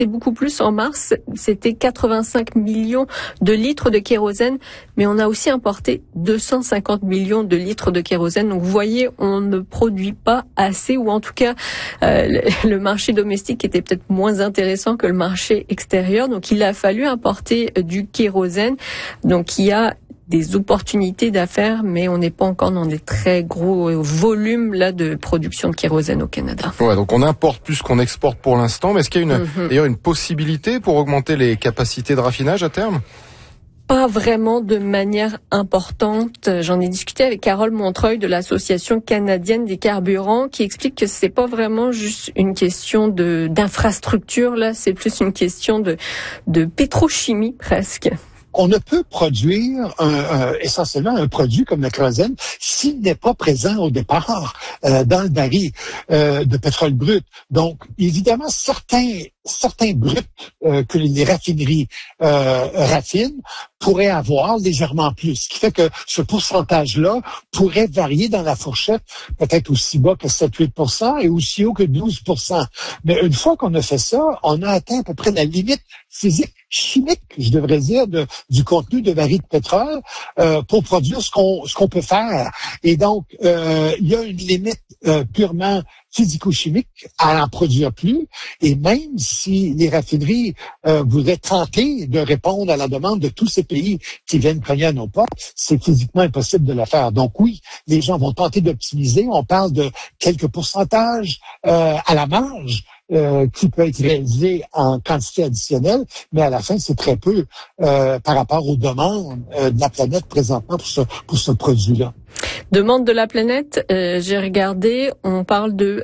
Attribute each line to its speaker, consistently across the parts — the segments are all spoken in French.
Speaker 1: beaucoup plus en mars. C'était 85 millions de litres de kérosène, mais on a aussi importé 250 millions de litres de kérosène. Donc vous voyez, on ne produit pas assez, ou en tout cas, le marché domestique était peut-être moins intéressant que le marché extérieur. Donc il a fallu importer du kérosène. Donc il y a des opportunités d'affaires, mais on n'est pas encore dans des très gros volumes là de production de kérosène au Canada.
Speaker 2: Ouais, donc on importe plus qu'on exporte pour l'instant, mais est-ce qu'il y a d'ailleurs une possibilité pour augmenter les capacités de raffinage à terme ?
Speaker 1: Pas vraiment de manière importante. J'en ai discuté avec Carole Montreuil de l'Association canadienne des carburants, qui explique que c'est pas vraiment juste une question d'infrastructure, là, c'est plus une question de pétrochimie presque.
Speaker 3: On ne peut produire essentiellement un produit comme la kérosène s'il n'est pas présent au départ dans le baril de pétrole brut. Donc, évidemment, certains bruts que les raffineries raffinent pourraient avoir légèrement plus, ce qui fait que ce pourcentage-là pourrait varier dans la fourchette, peut-être aussi bas que 7-8% et aussi haut que 12%. Mais une fois qu'on a fait ça, on a atteint à peu près la limite physique, chimique, je devrais dire, du contenu de baril de pétrole pour produire ce qu'on peut faire. Et donc, il y a une limite purement physico-chimique à en produire plus. Et même si les raffineries voudraient tenter de répondre à la demande de tous ces pays qui viennent cogner à nos portes, c'est physiquement impossible de le faire. Donc oui, les gens vont tenter d'optimiser. On parle de quelques pourcentages à la marge qui peut être réalisé en quantité additionnelle, mais à la fin, c'est très peu par rapport aux demandes de la planète présentement pour ce produit-là.
Speaker 1: Demande de la planète, j'ai regardé, on parle de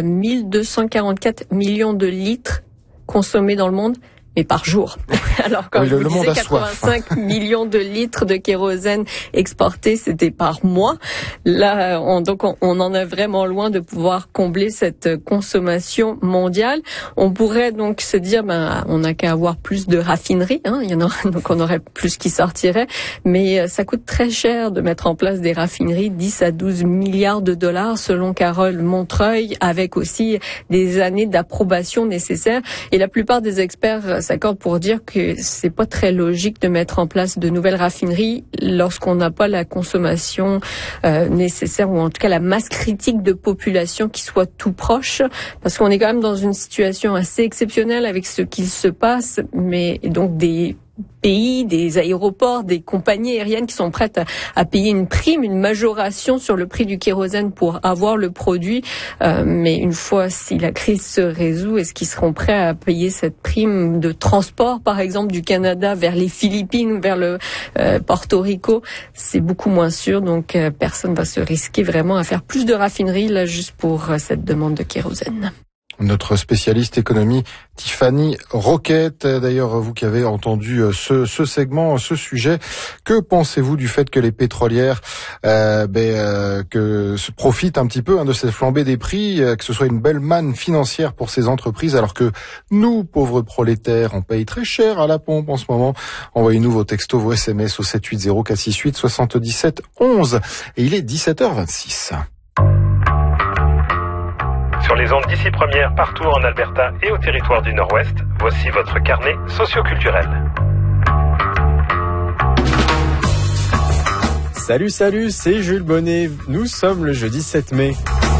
Speaker 1: 1244 millions de litres consommés dans le monde, mais par jour. Alors quand je vous disais 85 millions de litres de kérosène exportés, c'était par mois. Là, on en est vraiment loin de pouvoir combler cette consommation mondiale. On pourrait donc se dire, on n'a qu'à avoir plus de raffineries, il y en aura, donc on aurait plus qui sortirait. Mais ça coûte très cher de mettre en place des raffineries, 10 à 12 milliards de dollars selon Carole Montreuil, avec aussi des années d'approbation nécessaires. Et la plupart des experts s'accordent pour dire que c'est pas très logique de mettre en place de nouvelles raffineries lorsqu'on n'a pas la consommation nécessaire, ou en tout cas la masse critique de population qui soit tout proche, parce qu'on est quand même dans une situation assez exceptionnelle avec ce qui se passe, mais donc des pays, des aéroports, des compagnies aériennes qui sont prêtes à payer une prime, une majoration sur le prix du kérosène pour avoir le produit. Mais une fois si la crise se résout, est-ce qu'ils seront prêts à payer cette prime de transport, par exemple, du Canada vers les Philippines ou vers le Porto Rico? C'est beaucoup moins sûr, donc personne va se risquer vraiment à faire plus de raffineries là juste pour cette demande de kérosène.
Speaker 2: Notre spécialiste économie, Tiffany Roquette. D'ailleurs, vous qui avez entendu ce segment, ce sujet, que pensez-vous du fait que les pétrolières se profitent un petit peu de cette flambée des prix, que ce soit une belle manne financière pour ces entreprises, alors que nous, pauvres prolétaires, on paye très cher à la pompe en ce moment? Envoyez-nous vos textos, vos SMS au 780 468 77 11. Et il est 17h26.
Speaker 4: Sur les ondes d'ici première, partout en Alberta et au territoire du Nord-Ouest, voici votre carnet socioculturel.
Speaker 5: Salut, c'est Jules Bonnet. Nous sommes le jeudi 7 mai.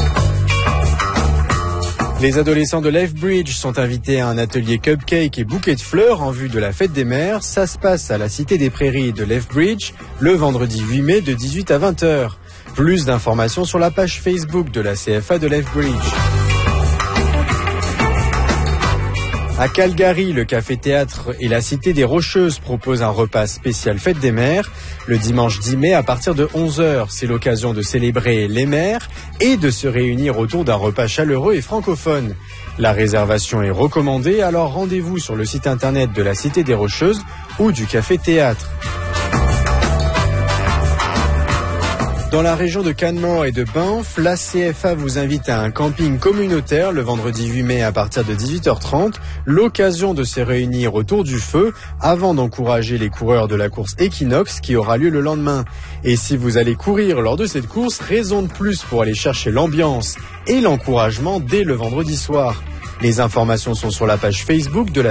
Speaker 5: Les adolescents de Lethbridge sont invités à un atelier cupcake et bouquet de fleurs en vue de la fête des mères. Ça se passe à la Cité des Prairies de Lethbridge le vendredi 8 mai de 18 à 20h. Plus d'informations sur la page Facebook de la CFA de Lethbridge. À Calgary, le Café-Théâtre et la Cité des Rocheuses proposent un repas spécial Fête des Mères. Le dimanche 10 mai à partir de 11h, c'est l'occasion de célébrer les mères et de se réunir autour d'un repas chaleureux et francophone. La réservation est recommandée, alors rendez-vous sur le site internet de la Cité des Rocheuses ou du Café-Théâtre. Dans la région de Canmore et de Banff, la CFA vous invite à un camping communautaire le vendredi 8 mai à partir de 18h30, l'occasion de se réunir autour du feu avant d'encourager les coureurs de la course Equinox qui aura lieu le lendemain. Et si vous allez courir lors de cette course, raison de plus pour aller chercher l'ambiance et l'encouragement dès le vendredi soir. Les informations sont sur la page Facebook de la